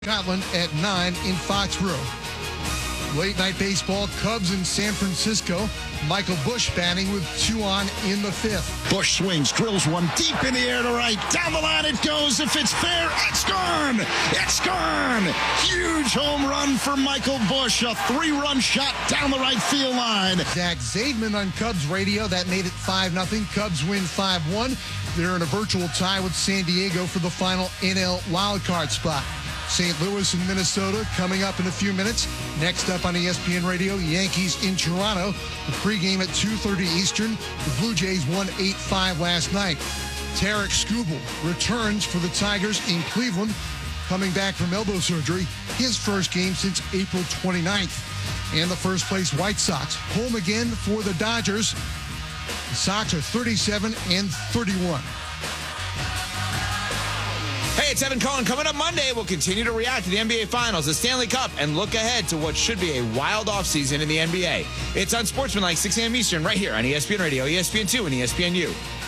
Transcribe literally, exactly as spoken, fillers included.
Scotland at nine in Foxborough. Late night baseball, Cubs in San Francisco. Michael Busch batting with two on in the fifth. Busch swings, drills one deep in the air to right. Down the line it goes. If it's fair, it's gone. It's gone. Huge home run for Michael Busch. A three-run shot down the right field line. Zach Zaidman on Cubs radio. That made it five nothing. Cubs win five one. They're in a virtual tie with San Diego for the final N L wildcard spot. Saint Louis and Minnesota coming up in a few minutes. Next up on E S P N Radio, Yankees in Toronto. The pregame at two thirty Eastern. The Blue Jays won eight five last night. Tarek Skubal returns for the Tigers in Cleveland, coming back from elbow surgery. His first game since April twenty-ninth. And the first place White Sox home again for the Dodgers. The Sox are thirty-seven and thirty-one. Hey, it's Evan Cohen. Coming up Monday, we'll continue to react to the N B A Finals, the Stanley Cup, and look ahead to what should be a wild offseason in the N B A. It's on Sportsmanlike, six a.m. Eastern, right here on E S P N Radio, E S P N two, and E S P N U.